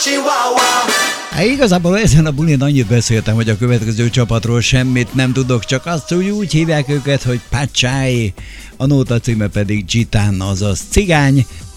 Hát igazából ezen a bulin annyit beszéltem, hogy a következő csapatról semmit nem tudok, csak azt, hogy úgy hívják őket, hogy Pachai. A nóta címe pedig Gitán, azaz cigány.